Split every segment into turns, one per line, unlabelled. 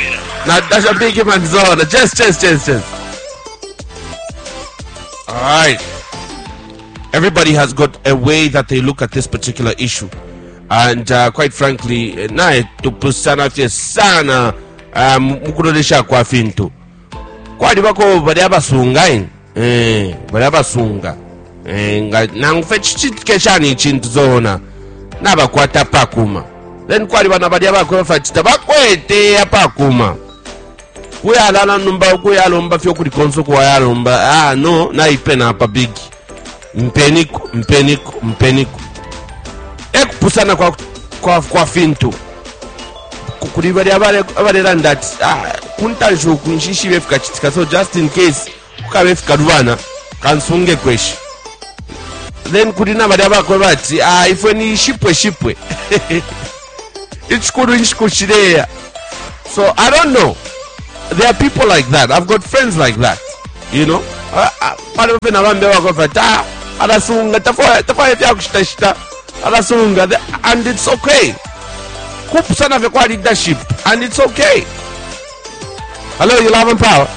Natasha Biggie Manzona. Just. Alright. Everybody has got a way that they look at this particular issue. And quite frankly, nae tupusana fye sana mkurodesha kwa fintu. Kwadi bako bade abasunga in. Bade abasunga. Na ngufe chichikeshani chintu zona. Naba kwa tapakuma. Then kwadi bana bade abakwe fatita bakwete apakuma. Kuyalala numba kuyalomba fyo kuli konso kuyalomba. No, na ipena apa bigi. Mpeniku. Ekupusana kwa fintu. Kuli bade abale randati. Kuntanshu kunshishi befika chitika. So just in case kuka befika rubana kansunge kweshi. Then kudina bade abakwe bati ifwe ni shipwe. Ichikushidea. So I don't know. There are people like that. I've got friends like that. You know? And it's okay. Kupusana vekwa leadership. And it's okay. Hello, you love and power.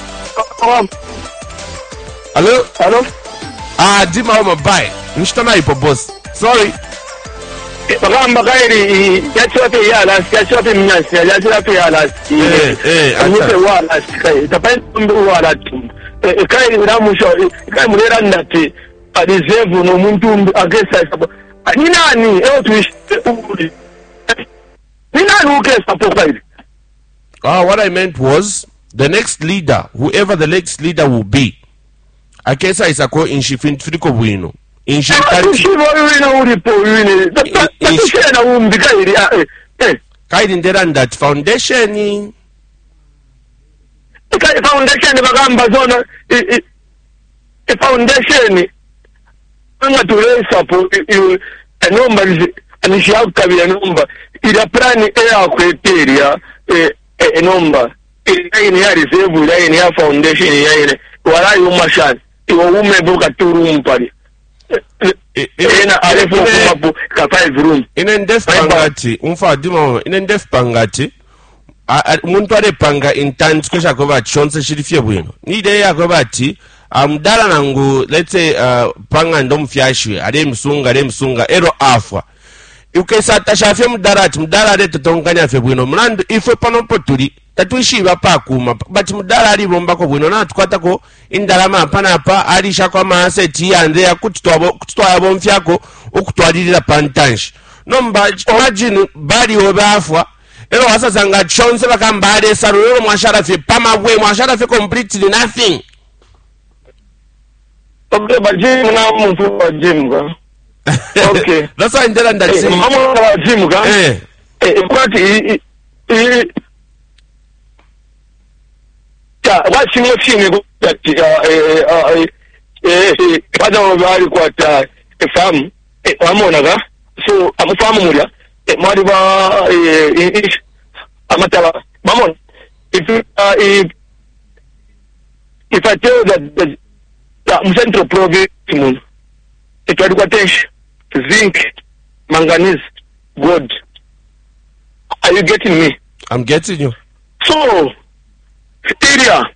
Hello? Dima oma bye. Nishtana ipo boss. Sorry.
Bagamba gairi yachote yachote mnyasi yachote yalas anyite wala kai tapandu wala kai ramusho kai mulera ndati reserve no muntu agesa ni nani
what I meant was the next leader, whoever the next leader will be, akesa isako inshifintriko bwino kaidi nderandati foundation
bagamba zona foundation angatulesa enomba anishakabira nomba ila plani yakweteria enomba ine ya reserve ine ya foundation ine wala yumashani iwo umebuka turumpali
inendefpangati umfadimo inendefpangati umuntu arepanga intanti kwesha kwa chonse shirifye bwino nide yakwe bati mdala nangu let's say panga ndo mfyashwe ale msunga ero afwa ukesa tashafye mdala ale totonganya fye bwino mlandu ifwe panopo tuli tatuishiba pakuma but mudala ali bombako bwino na tukwatako indalama panapa alisha kwa maaseti yanze ya kututwaya bomfyako okutwalirira pantanshi nomba imagine bali obafwa ero wasazanga chonse bakambale salolo mwasharafe pamabwe mwasharafe completely nothing.
Okay, but Jim na muntu wa Jim ga. Okay.
That's why ndela ndati.
Mama wa Jim ga. Kwati wachimwe chini kuti pada wali kwata famu wamona ga so amufamu mulya mwali ba amataba mamona if I tell that Central Province mun it wali kwatesh zinc manganese gold. Are you getting me?
I'm getting you.
So area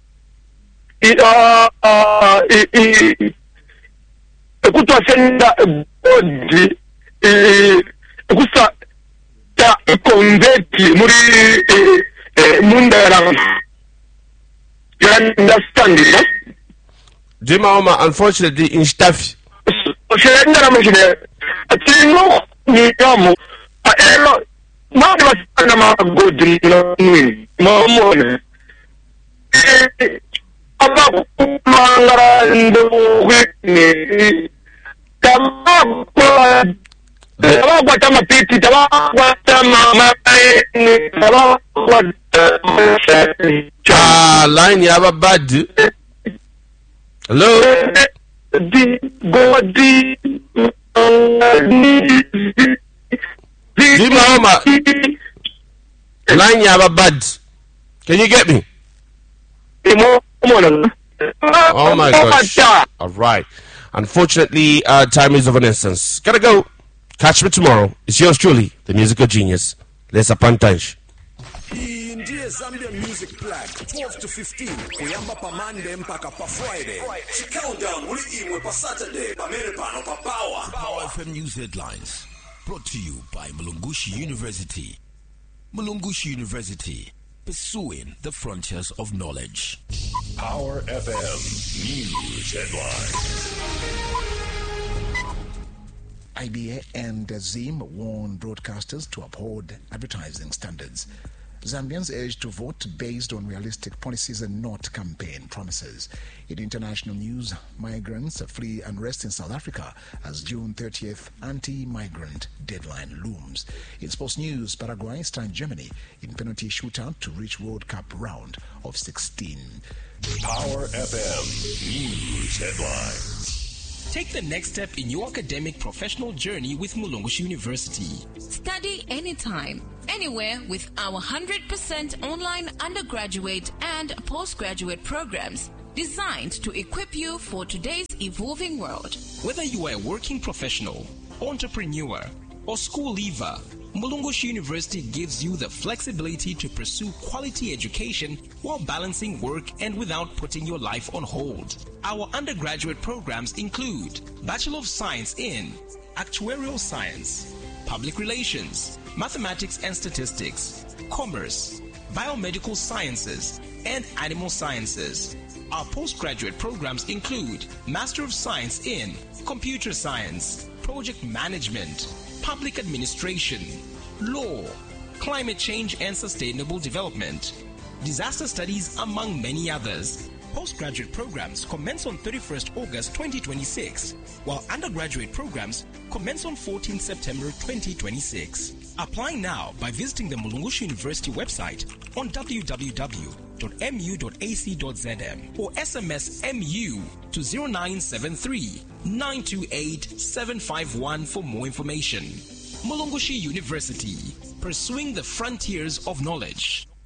kutwa senda body kusa ta convert muri mundara you understand it?
Jima Oma, unfortunately in staff
shenda machine atino ni yamu elo not was na good no mamone aba mangara ndo wini tabakwa tama piti tabakwa tama maini tabakwa
line yaba bad. Hello
di godi
Jima Oma, line yaba bad. Can you get me? Oh my gosh. Alright. Unfortunately, time is of an essence. Gotta go. Catch me tomorrow. It's yours truly, the musical genius, Lesa Pantanj.
Iyi ndiye Zambian Music Plug 12 to 15 kuyamba pa Monday mpaka pa Friday. Countdown uli imwe pa Saturday pamene pano pa Power
FM News Headlines brought to you by Mulungushi University. Mulungushi University, pursuing the frontiers of knowledge.
Power FM News Headlines.
IBA and ZIM warn broadcasters to uphold advertising standards. Zambians urged to vote based on realistic policies and not campaign promises. In international news, migrants flee unrest in South Africa as June 30th anti-migrant deadline looms. In sports news, Paraguay stand Germany in penalty shootout to reach World Cup round of 16.
Power FM News Headlines.
Take the next step in your academic professional journey with Mulungushi University.
Study anytime, anywhere with our 100% online undergraduate and postgraduate programs designed to equip you for today's evolving world.
Whether you are a working professional, entrepreneur, or school leaver, Mulungushi University gives you the flexibility to pursue quality education while balancing work and without putting your life on hold. Our undergraduate programs include Bachelor of Science in Actuarial Science, Public Relations, Mathematics and Statistics, Commerce, Biomedical Sciences, and Animal Sciences. Our postgraduate programs include Master of Science in Computer Science, Project Management, Public Administration, Law, Climate Change and Sustainable Development, Disaster Studies, among many others. Postgraduate programs commence on 31st August 2026, while undergraduate programs commence on 14 September 2026. Apply now by visiting the Mulungushi University website on www.mu.ac.zm or SMS MU to 0973 928 751 for more information. Mulungushi University, pursuing the frontiers of knowledge.